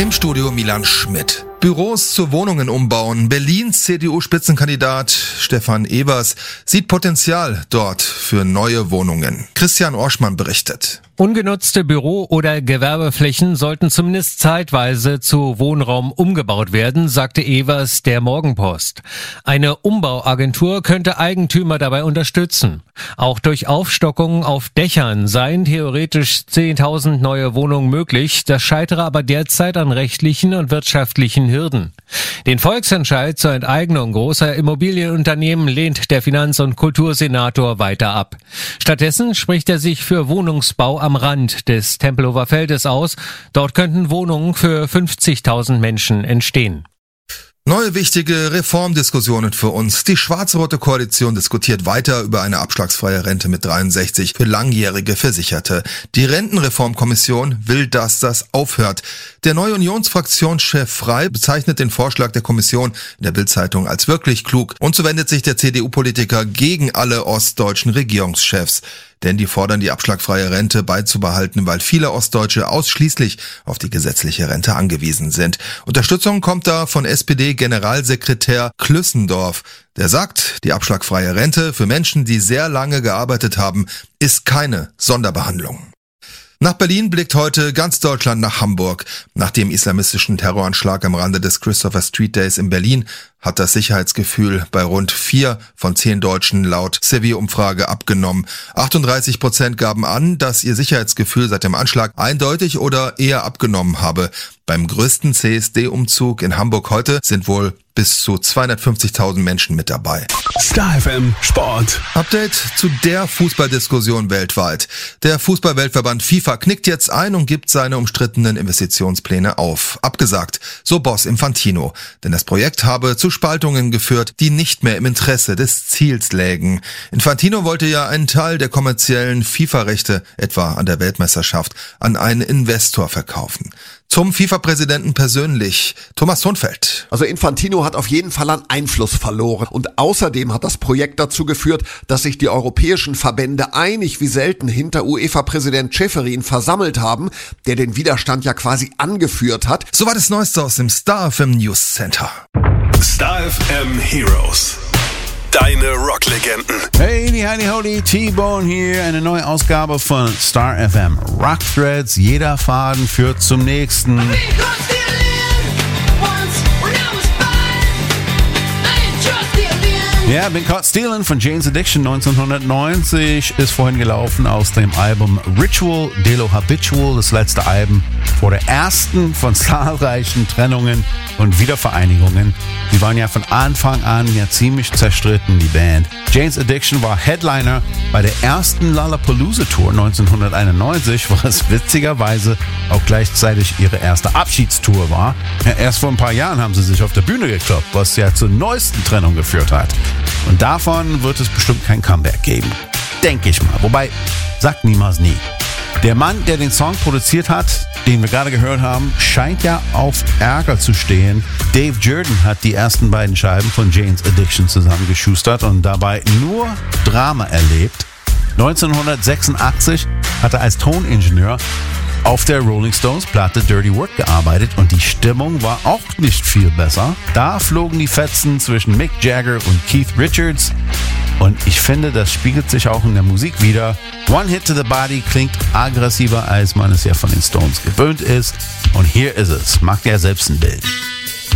Im Studio Milan Schmidt. Büros zu Wohnungen umbauen. Berlins CDU-Spitzenkandidat Stefan Evers sieht Potenzial dort für neue Wohnungen. Christian Orschmann berichtet. Ungenutzte Büro- oder Gewerbeflächen sollten zumindest zeitweise zu Wohnraum umgebaut werden, sagte Evers der Morgenpost. Eine Umbauagentur könnte Eigentümer dabei unterstützen. Auch durch Aufstockungen auf Dächern seien theoretisch 10.000 neue Wohnungen möglich. Das scheitere aber derzeit an rechtlichen und wirtschaftlichen Hürden. Den Volksentscheid zur Enteignung großer Immobilienunternehmen lehnt der Finanz- und Kultursenator weiter ab. Stattdessen spricht er sich für Wohnungsbau am Rand des Tempelhofer Feldes aus. Dort könnten Wohnungen für 50.000 Menschen entstehen. Neue wichtige Reformdiskussionen für uns. Die schwarz-rote Koalition diskutiert weiter über eine abschlagsfreie Rente mit 63 für langjährige Versicherte. Die Rentenreformkommission will, dass das aufhört. Der neue Unionsfraktionschef Frey bezeichnet den Vorschlag der Kommission in der Bild-Zeitung als wirklich klug. Und so wendet sich der CDU-Politiker gegen alle ostdeutschen Regierungschefs. Denn die fordern, die abschlagfreie Rente beizubehalten, weil viele Ostdeutsche ausschließlich auf die gesetzliche Rente angewiesen sind. Unterstützung kommt da von SPD-Generalsekretär Klüssendorf. Der sagt, die abschlagfreie Rente für Menschen, die sehr lange gearbeitet haben, ist keine Sonderbehandlung. Nach Berlin blickt heute ganz Deutschland nach Hamburg. Nach dem islamistischen Terroranschlag am Rande des Christopher Street Days in Berlin hat das Sicherheitsgefühl bei rund 4 von 10 Deutschen laut Sevi-Umfrage abgenommen. 38% gaben an, dass ihr Sicherheitsgefühl seit dem Anschlag eindeutig oder eher abgenommen habe. Beim größten CSD-Umzug in Hamburg heute sind wohl bis zu 250.000 Menschen mit dabei. Star FM Sport. Update zu der Fußballdiskussion weltweit. Der Fußballweltverband FIFA knickt jetzt ein und gibt seine umstrittenen Investitionspläne auf. Abgesagt, so Boss Infantino. Denn das Projekt habe zu Spaltungen geführt, die nicht mehr im Interesse des Ziels lägen. Infantino wollte ja einen Teil der kommerziellen FIFA-Rechte, etwa an der Weltmeisterschaft, an einen Investor verkaufen. Zum FIFA-Präsidenten persönlich, Thomas Thunfeld. Also Infantino hat auf jeden Fall an Einfluss verloren. Und außerdem hat das Projekt dazu geführt, dass sich die europäischen Verbände einig wie selten hinter UEFA-Präsident Ceferin versammelt haben, der den Widerstand ja quasi angeführt hat. So war das Neueste aus dem Star FM News Center. Star FM Heroes. Deine Rocklegenden. Hey, die Holy T-Bone hier. Eine neue Ausgabe von Star FM Rock Threads. Jeder Faden führt zum nächsten. Ja, Been Caught Stealin' von Jane's Addiction 1990 ist vorhin gelaufen aus dem Album Ritual de lo Habitual, das letzte Album vor der ersten von zahlreichen Trennungen und Wiedervereinigungen. Die waren ja von Anfang an ja ziemlich zerstritten, die Band. Jane's Addiction war Headliner bei der ersten Lollapalooza Tour 1991, was witzigerweise auch gleichzeitig ihre erste Abschiedstour war. Ja, erst vor ein paar Jahren haben sie sich auf der Bühne gekloppt, was ja zur neuesten Trennung geführt hat. Und davon wird es bestimmt kein Comeback geben. Denke ich mal. Wobei, sagt niemals nie. Der Mann, der den Song produziert hat, den wir gerade gehört haben, scheint ja auf Ärger zu stehen. Dave Jordan hat die ersten beiden Scheiben von Jane's Addiction zusammengeschustert und dabei nur Drama erlebt. 1986 hat er als Toningenieur auf der Rolling Stones Platte Dirty Work gearbeitet und die Stimmung war auch nicht viel besser. Da flogen die Fetzen zwischen Mick Jagger und Keith Richards und ich finde, das spiegelt sich auch in der Musik wieder. One Hit to the Body klingt aggressiver, als man es ja von den Stones gewöhnt ist und hier ist es. Macht ja selbst ein Bild.